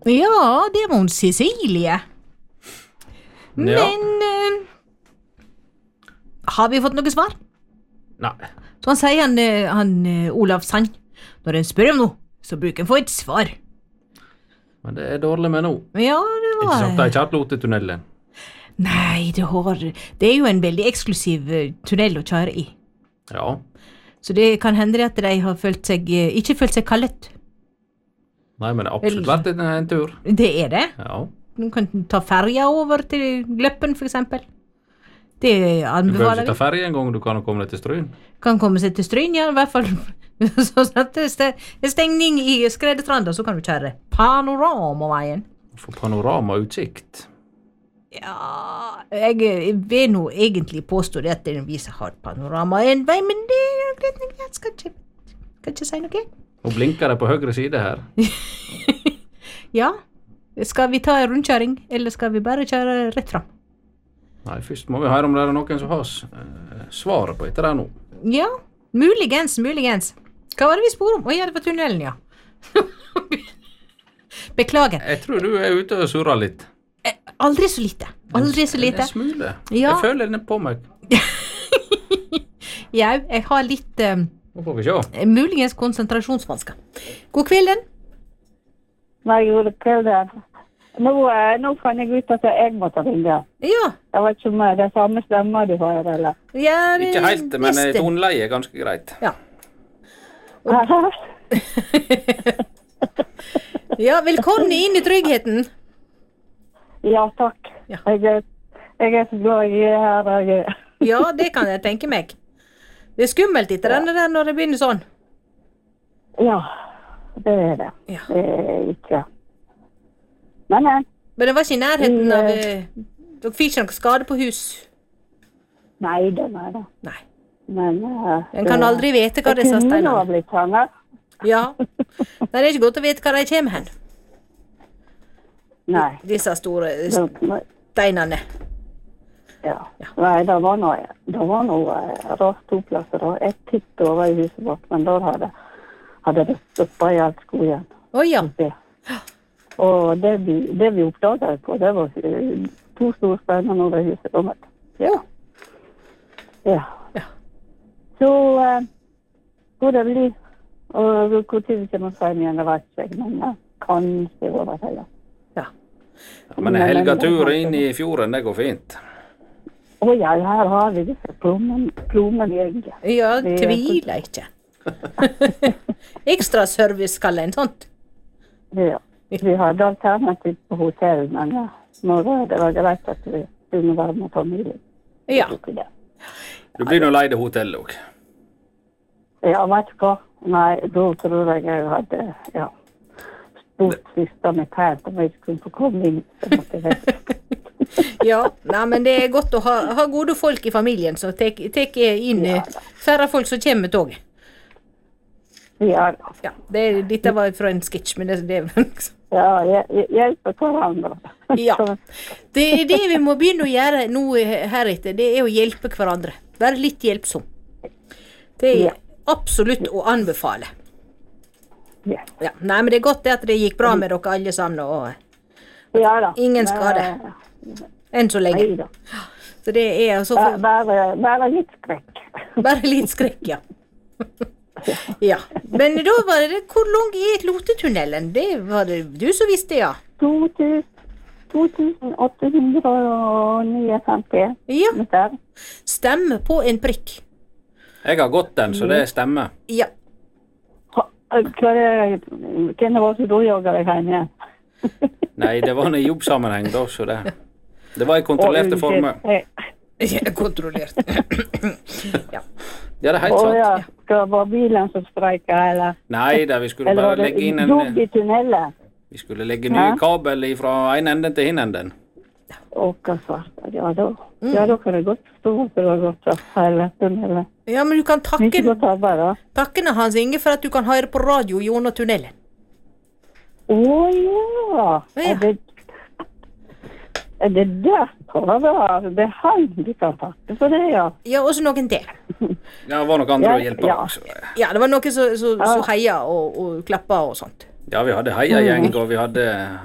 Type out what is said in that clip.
Ja, det var hun Cecilie. Men har vi fått noe svar? Nei. Så han sier han Olav Sand, når en spør om noe, så bruker en få et svar. Men det er dårlig med nå. Ja, det Ikke var... sagt det er ikke hatt lotetunnelen. Nei, det er jo en veldig eksklusiv tunnel å kjøre i. Ja. Så det kan hende at de har ikke følt seg kallet. Nei, men det har absolutt vært en tur. Det er det. Ja. Du kan ta ferja over til Gløppen, for eksempel. Det Du behøver anbefaler ikke ta vi. ferje en gang du kan komme deg til Stryn. Kan komme seg til Stryn, ja, i hvert fall. Så at det er stengning i Skredestranda, så kan du kjøre Panoramaveien. For panoramautsikt. Ja, jeg vil nå egentlig påstå det at den viser har panorama en vei, men det er greit, jeg skal ikke si noe. Og blinker det på høyre side her. Ja, skal vi ta en rundkjøring, eller skal vi bare kjøre rett fram? Nei, først må vi høre om det er noen som har svaret på etter det nå. Ja, muligens. Hva var det vi spor om? Ja, det var tunnelen, ja. Beklager. Jeg tror du er ute og surrer litt. Aldri så lite. En smule. Ja. Jeg føler den på meg. Ja, jeg har litt, Nå får vi se. muligens konsentrasjonsvansker. God kvelden. Nei, god kvelden. Nå fant jeg ut at jeg måtte ringe. Ja. Jeg vet ikke om det er samme stemmer du har, eller? Ja, det Ikke helt, men nesten. toneleie er ganske greit. Ja. Ja, velkommen inn i tryggheten. Ja, takk. Ja. Jeg er så glad i her. Ja, det kan jeg tenke meg. Det er skummelt etter denne der når det begynner sånn. Ja, det er det. Ja. Det er ikke. Men Men det var ikke i nærheten av... Dere fikk ikke noe skade på hus? nei, det er det. Nei. Men En kan aldri vite hva disse kunne ha steinene... blitt fanget. Ja. Det er ikke godt å vite hva de kommer hen. Nei. Disse store Det- steinene. Ja. Ja. Nei, det var noe rart to plasser da. Et titt over i huset vårt, men da hadde det stoppet i alt skogen. Åja. Det. Og det vi oppdaget på, det var to store steiner over i huset. Ja. Ja. Ja. Så hvor det blir, og hvor tid vi kommer frem igjen, det vet jeg, men kanskje over hele. Ja. Ja, men en helgetur inn i fjorden, det går fint. Ja, her har vi disse plommelegge. Ja, tviler ikke. Ekstra service kaller en sånt. Ja. Vi hadde alternativ på hotell, men når det var greit at vi kunne være med familien. Ja. Du blir nå leid i hotellet også. Ja, vet du hva? Nei, da tror jeg hadde, stort siste med pænt om jeg skulle få komme inn. Så måtte jeg Ja, nei, men det er godt å ha gode folk i familien, så tek inn færre folk som kommer med toget. Ja, Ja, dette var fra en sketsj, men det liksom... hjelpe hverandre. Ja. Det er det vi må begynne å gjøre nå heretter, det er å hjelpe hverandre. Være litt hjelpsom. Det er absolutt å anbefale. Ja. Ja, nei, men det er godt det at det gikk bra med dere alle sammen, og Ja da. ingen skade. Enn så lenge. Nei da. Så det er altså Bare litt skrekk. bare litt skrekk, ja. Ja, men da var det, hvor lang er lotetunnelen? Det var det du som visste, ja. 2859 Ja, meter. stemme på en prikk. Jeg har gått den, så det stemmer. Ja, Hvem var det som da jogget deg hjem igjen? Nei, det var en jobbsammenheng da, så det var i kontrollerte former. kontrollert. Ja. Ja, det er helt sant. Ja. Skal det være bilen som streiker, eller? Nei, da, vi skulle Eller var bare det legge inn jobb i tunnelen? Vi skulle legge ny kabel fra en enden til en enden. Hva svart. Ja, da kan jeg godt forstå at det var godt å hele tunnelen. Ja, men du kan Ikke godt arbeid, da. takke Hans Inge for at du kan høre på radio gjennom tunnelen. Ja. Ja. Er det derfor? Det er han du kan takke for det, ja. Ja, også noen til. Ja, det var nok andre å hjelpe Ja. også. Ja, det var noen som heia og klappa og sånt. Ja, vi hadde heiagjeng, og vi hadde